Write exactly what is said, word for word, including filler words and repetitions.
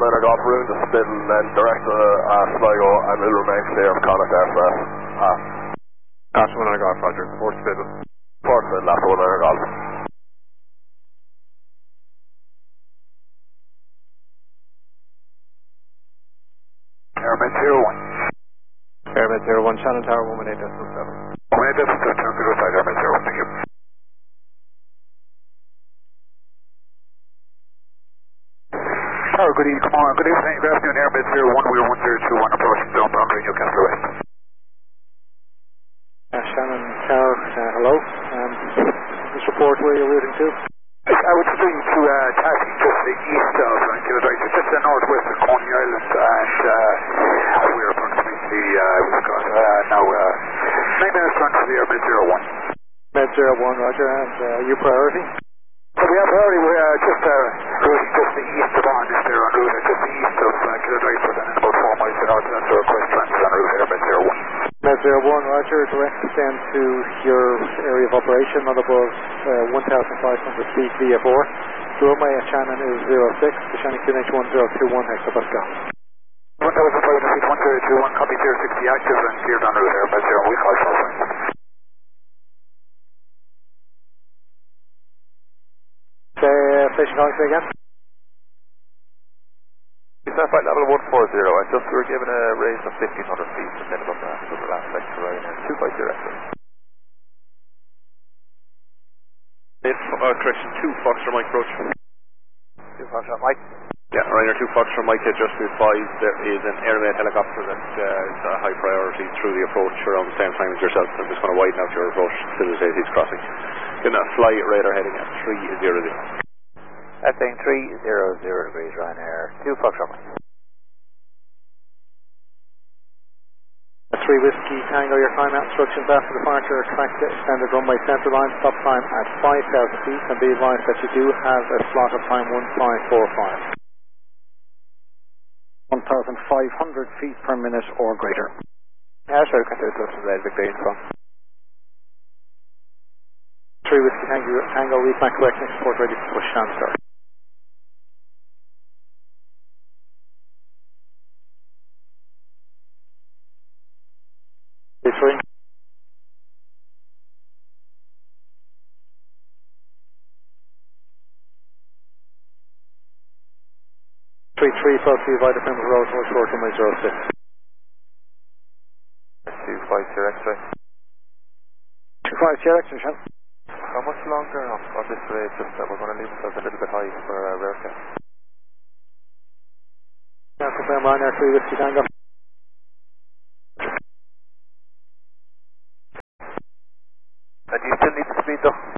Liner Golf Room, the spin, and then direct to uh, Sligo, and it'll remain clear of Connacht S R S. Ah. That's one Liner Golf, Roger. Fourth spin. Fourth spin, last one Liner Golf. Airman zero one. Airman zero one, Shannon Tower one one eight decimal seven. one eight decimal seven, turn to the side, Airman zero one, thank you. Tower, good evening, come on, good evening, good afternoon, Airman zero one, we're one zero two one, approaching Down Boundary, Newcastle West. Uh, Shannon Tower, uh, hello. Um, this report where you're routing to? I was doing to uh, taxi just the east of uh, Kildrake, just the northwest of Coney Island, and uh, we're approximately, uh, we've got uh, now uh, nine minutes run for the Airman zero one. Med zero one, Roger, and uh, you priority? So we have priority, we're uh, just uh, routing just the east of Arnis there on route, just the east of uh, Kildrake, but then about four miles to north, and that's a request transfer on route Airman zero one. Med zero one, Roger, direct descend to your area of operation, not above uh, one thousand five hundred feet via four. Runway at Shannon is zero six, the Shannon Q N H one zero two one, Hector Pascal. one thousand five hundred feet, one zero two one, copy zero sixty active and cleared on route Airman zero one, we call for Say, uh, station calling, say again? Set flight level one four zero, and just we were given a raise of fifteen hundred feet, the minimum uh, for the last lecture, right? two five zero extra. If, uh, correction, two Foxtrot Mike approach. two Foxtrot Mike? Yeah, Ryanair two Foxtrot Mike, just to advise there is an airmail helicopter that uh, is a high priority through the approach around the same time as yourself. I'm just going to widen out your approach to facilitate his crossing. Going to fly radar heading at three zero zero. Heading three zero zero degrees, Ryanair two Foxtrot Mike. three Whiskey Tango, your time out instructions after departure, track to extended runway center line, stop time at five thousand feet, and be advised that you do have a slot of time one five four five. one thousand five hundred feet per minute or greater. Yeah, sure, consider this is Victory info. three Whiskey Tango, Tango, read back correct, next report ready for push and start. three. three three, proceed by the Plymouth Road towards short runway zero six. two five zero X-ray. two five zero X-ray, Sean. How much longer on, on this way? Just that we're going to leave ourselves a little bit high for uh, rare case. Now confirm Ryanair three Whiskey Tango. And do you still need the speed though?